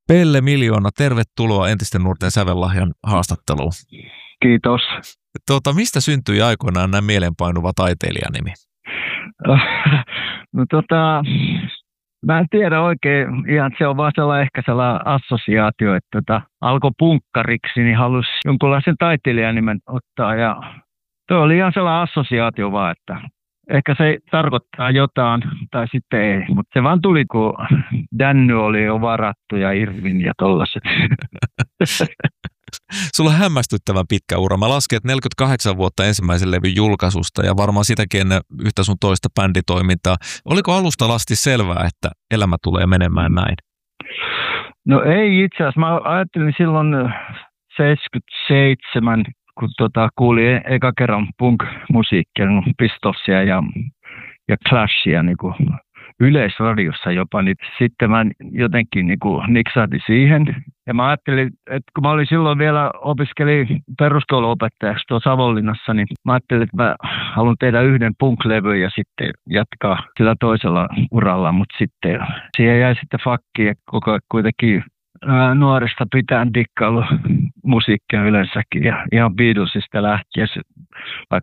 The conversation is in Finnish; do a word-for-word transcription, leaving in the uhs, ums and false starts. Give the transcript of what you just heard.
Pelle Miljoona, tervetuloa Entisten nuorten sävellahjan haastatteluun. Kiitos. Tuota, mistä syntyi aikoinaan näin mielenpainuva taiteilijanimi? No tota, mä en tiedä oikein, ihan se on vaan sellainen ehkä sellainen assosiaatio, että tota, alkoi punkkariksi, niin halusi jonkunlaisen taiteilijanimen ottaa ja tuo oli ihan sellainen assosiaatio vaan, että ehkä se tarkoittaa jotain tai sitten ei, mutta se vaan tuli, kun Danny oli jo varattu ja Irvin ja tollaiset. Sulla on hämmästyttävän pitkä ura. Mä lasken, että neljäkymmentäkahdeksan vuotta ensimmäisen levyn julkaisusta ja varmaan sitäkin ennen yhtä sun toista bänditoimintaa. Oliko alusta asti selvää, että elämä tulee menemään näin? No ei itse asiassa. Mä ajattelin silloin seitsemänkymmentäseitsemän, kun tota, kuulin eka kerran punk-musiikkia, Pistolsia ja, ja Clashia niin kuin yleisradiossa jopa, niin sitten mä jotenkin niin kuin niksahti siihen. Ja mä ajattelin, että kun mä olin silloin vielä opiskelin peruskouluopettajaksi tuossa Savonlinnassa, niin mä ajattelin, että mä haluan tehdä yhden punk-levyn ja sitten jatkaa sillä toisella uralla, mutta sitten siihen jäi sitten fakkiin ja koko ajan kuitenkin ää, nuoresta pitäen dikkailu musiikkia yleensäkin ja ihan Beatlesista lähtien, vaikka